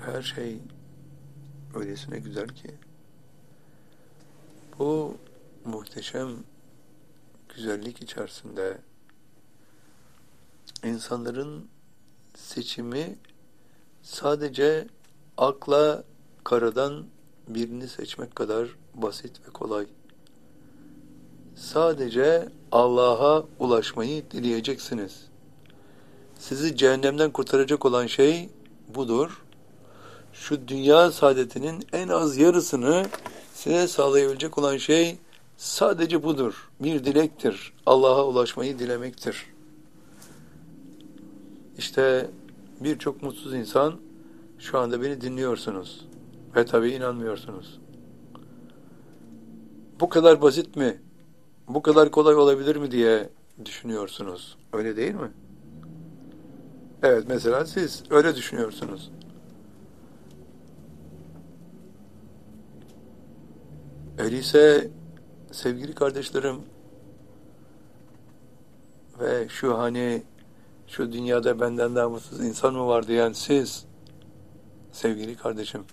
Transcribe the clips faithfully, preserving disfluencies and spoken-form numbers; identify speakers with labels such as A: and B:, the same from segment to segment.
A: Her şey öylesine güzel ki bu muhteşem güzellik içerisinde insanların seçimi sadece akla karadan birini seçmek kadar basit ve kolay. Sadece Allah'a ulaşmayı dileyeceksiniz. Sizi cehennemden kurtaracak olan şey budur. Şu dünya saadetinin en az yarısını size sağlayabilecek olan şey sadece budur. Bir dilektir. Allah'a ulaşmayı dilemektir. İşte birçok mutsuz insan şu anda beni dinliyorsunuz. Ve tabii inanmıyorsunuz. Bu kadar basit mi? Bu kadar kolay olabilir mi diye düşünüyorsunuz. Öyle değil mi? Evet, mesela siz öyle düşünüyorsunuz. Öyleyse sevgili kardeşlerim ve şu hani şu dünyada benden daha mutsuz insan mı var diyen siz sevgili kardeşim,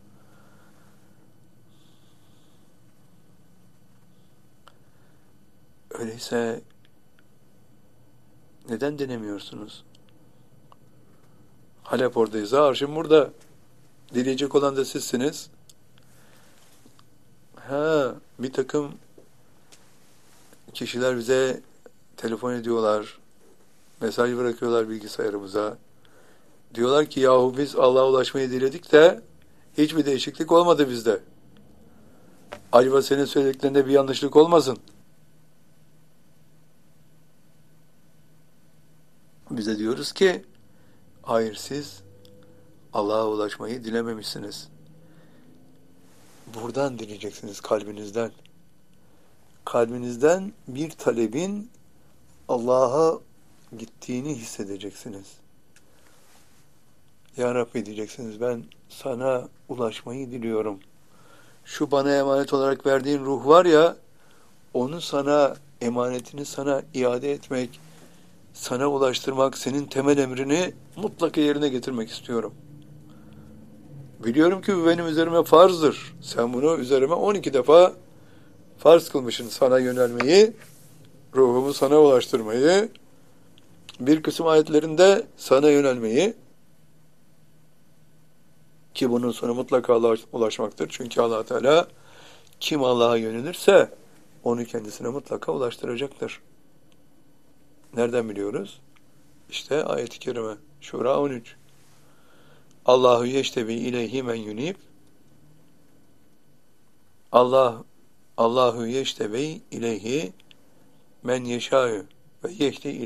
A: öyleyse neden denemiyorsunuz? Halep oradaysa arşım burada. Dileyecek olan da sizsiniz. Ha, bir takım kişiler bize telefon ediyorlar, mesaj bırakıyorlar bilgisayarımıza. Diyorlar ki yahu biz Allah'a ulaşmayı diledik de hiçbir değişiklik olmadı bizde. Acaba senin söylediklerinde bir yanlışlık olmasın? Bize diyoruz ki hayır, siz Allah'a ulaşmayı dilememişsiniz. Buradan dileyeceksiniz, kalbinizden. Kalbinizden bir talebin Allah'a gittiğini hissedeceksiniz. Ya Rabbi diyeceksiniz, ben sana ulaşmayı diliyorum. Şu bana emanet olarak verdiğin ruh var ya, onu sana, emanetini sana iade etmek, sana ulaştırmak, senin temel emrini mutlaka yerine getirmek istiyorum. Biliyorum ki bu benim üzerime farzdır. Sen bunu üzerime on iki defa farz kılmışsın, sana yönelmeyi, ruhumu sana ulaştırmayı, bir kısım ayetlerinde sana yönelmeyi, ki bunun sonu mutlaka Allah'a ulaşmaktır. Çünkü Allah Teala kim Allah'a yönelirse onu kendisine mutlaka ulaştıracaktır. Nereden biliyoruz? İşte ayet-i kerime. Şura on üç. Allahu yeştebi ileyhi men yunib. Allah Allahu yeştebi ileyhi men yeşâ'ü ve yehdi